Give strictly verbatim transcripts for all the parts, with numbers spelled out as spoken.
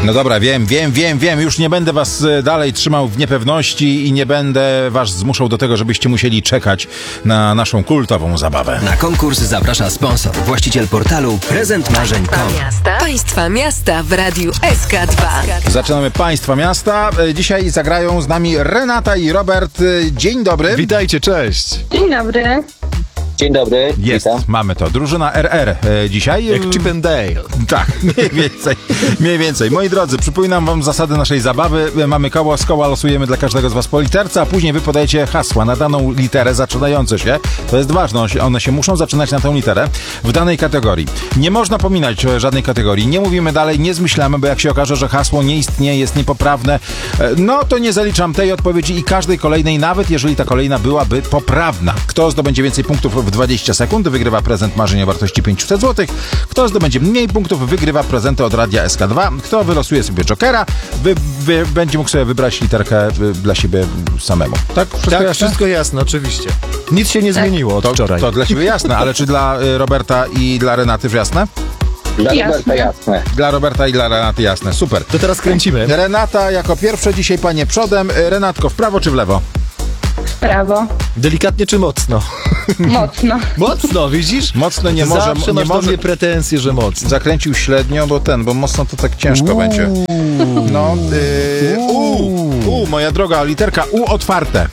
No dobra, wiem, wiem, wiem, wiem. Już nie będę was dalej trzymał w niepewności i nie będę was zmuszał do tego, żebyście musieli czekać na naszą kultową zabawę. Na konkurs zaprasza sponsor, właściciel portalu prezent marzeń kropka com. Miasta. Państwa miasta w Radiu S K dwa. Zaczynamy Państwa miasta. Dzisiaj zagrają z nami Renata i Robert. Dzień dobry. Witajcie, cześć. Dzień dobry. Dzień dobry, Jest, witam. mamy to. Drużyna R R e, dzisiaj. Jak Chip and Dale. Tak, mniej więcej, mniej więcej. Moi drodzy, przypominam wam zasady naszej zabawy. Mamy koło, z koła losujemy dla każdego z was po literce, a później wy podajecie hasła na daną literę zaczynające się. To jest ważne, one się muszą zaczynać na tą literę w danej kategorii. Nie można pominać żadnej kategorii. Nie mówimy dalej, nie zmyślamy, bo jak się okaże, że hasło nie istnieje, jest niepoprawne, no to nie zaliczam tej odpowiedzi i każdej kolejnej, nawet jeżeli ta kolejna byłaby poprawna. Kto zdobędzie więcej punktów w dwadzieścia sekund, wygrywa prezent marzeń o wartości pięćset złotych. Kto zdobędzie mniej punktów, wygrywa prezenty od Radia S K dwa. Kto wylosuje sobie jokera, wy, wy, będzie mógł sobie wybrać literkę dla siebie samemu. Tak? Wszystko Tak, jasne? wszystko jasne, oczywiście. Nic się nie zmieniło od To, wczoraj. to dla ciebie jasne, ale czy dla y, Roberta i dla Renaty jasne? Dla Jasne. Roberta jasne. Dla Roberta i dla Renaty jasne. Super. To teraz kręcimy. Renata jako pierwsza dzisiaj, panie przodem. Renatko, w prawo czy w lewo? Prawo. Delikatnie czy mocno? Mocno. Mocno, widzisz? Mocno nie może... Zawsze nie masz do może... mnie pretensje, że mocno. Zakręcił średnio, bo ten, bo mocno to tak ciężko Uuu. będzie. No, yy, U, U, moja droga, literka U otwarte.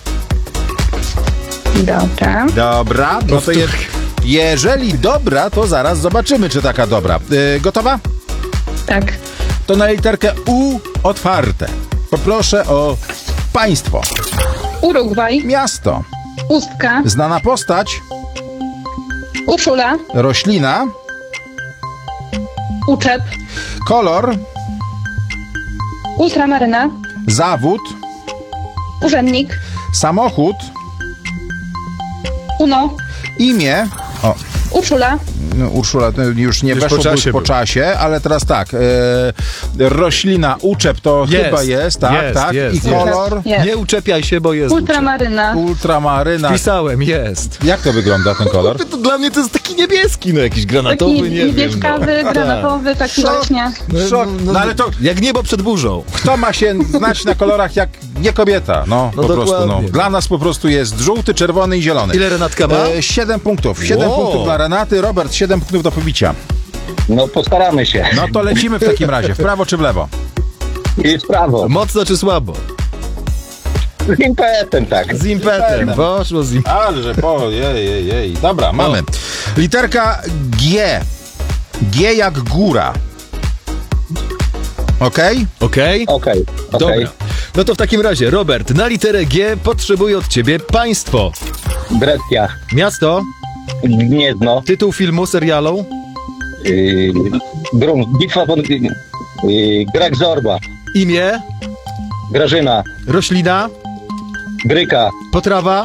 Dobra. Dobra, no to je, jeżeli dobra, to zaraz zobaczymy, czy taka dobra. Yy, gotowa? Tak. To na literkę U otwarte. Poproszę o państwo, Urugwaj. miasto, Ustka. znana postać, Urszula. roślina, Uczep. kolor, Ultramaryna. zawód, Urzędnik. samochód, Uno. imię. O, Urszula. no, Urszula to już nie Już weszło po po, czasie już po był. czasie, ale teraz tak. E, roślina, uczep to Jest, chyba jest, tak, jest, tak. jest, I jest. kolor, Jest. Nie uczepiaj się, bo jest. Ultramaryna. ultramaryna. Pisałem, jest. Jak to wygląda ten kolor? To dla mnie to jest taki niebieski, no jakiś granatowy, Taki nie wiem. niebieskawy, no. granatowy, taki Szok. właśnie. Szok. No ale to Jak niebo przed burzą. kto ma się znać na kolorach jak nie kobieta? No, No po prostu, no. dokładnie. Dla nas po prostu jest żółty, czerwony i zielony. Ile Renatka ma? E, siedem punktów. Siedem Wow. punktów dla Renaty. Robert, siedem punktów do pobicia. No postaramy się. No to lecimy w takim razie. W prawo czy w lewo? I w prawo. Mocno czy słabo? Z impetem, tak. Z impetem. Poszło z impetem. Ale że po, jej, jej, jej. Dobra, mamy. Literka G. G jak góra. Okej? Okej? Okej, okej. Dobra. No to w takim razie, Robert, na literę G potrzebuję od ciebie państwo. Brescia. Miasto, Gniezno. tytuł filmu, serialu, Yy, Grun. Bitwa pod... Yy, Greg Zorba. imię, Grażyna. roślina, Gryka. potrawa,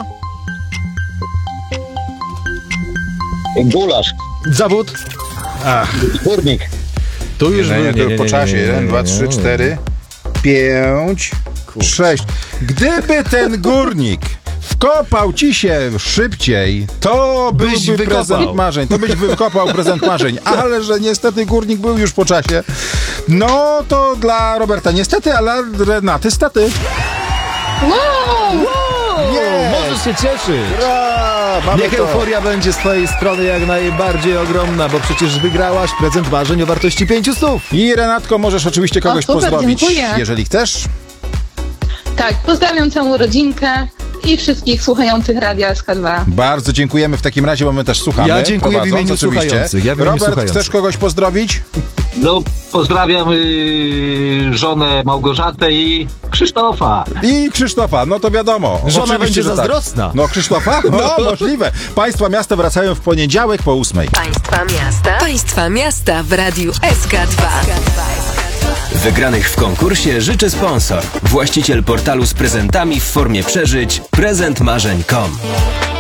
Gulasz. zawód. Górnik. Tu już Nie, nie, był- nie, po czasie. Jeden, dwa, trzy, cztery, pięć, sześć. Gdyby ten górnik wkopał ci się szybciej, to Byś byłby wykopał. prezent marzeń. To byś wykopał prezent marzeń. Ale że niestety górnik był już po czasie. No to dla Roberta niestety, ale dla Renaty stety. Wow! Nie! Możesz się cieszyć. Ura, mamy Niech to. euforia będzie z twojej strony jak najbardziej ogromna, bo przecież wygrałaś prezent marzeń o wartości pięciuset. I Renatko, możesz oczywiście kogoś O, super, pozdrowić, dziękuję. jeżeli chcesz. Tak, pozdrawiam całą rodzinkę i wszystkich słuchających Radia S K dwa. Bardzo dziękujemy w takim razie, bo my też słuchamy. Ja dziękuję w prowadząc imieniu oczywiście. słuchających, ja w imieniu Robert, słuchających. chcesz kogoś pozdrowić? No, pozdrawiam y, żonę Małgorzatę i Krzysztofa. I Krzysztofa, no to wiadomo. Żona Oczywiście, będzie że zazdrosna. Tak. No Krzysztofa? No możliwe. Państwa miasta wracają w poniedziałek po ósmej. Państwa miasta. Państwa miasta w Radiu S K dwa. Wygranych w konkursie życzy sponsor, właściciel portalu z prezentami w formie przeżyć prezent marzeń kropka com.